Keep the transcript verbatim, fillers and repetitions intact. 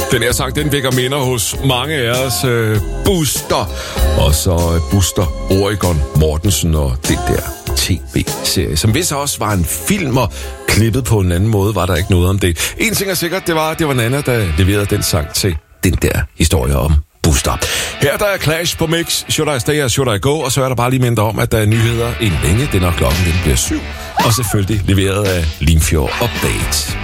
Den her sang, den vækker minder hos mange af os. Øh, Buster. Og så øh, Buster Oregon Mortensen og den der tv-serie, som vist også var en film og klippet på en anden måde, var der ikke noget om det. En ting er sikkert, det var, det var Nana, der leverede den sang til den der historie om Buster. Her der er Clash på Mix, Should I Stay or Should I Go, og så er der bare lige mindre om, at der er nyheder en længe, det er når klokken den bliver syv, og selvfølgelig leveret af Limfjord Update.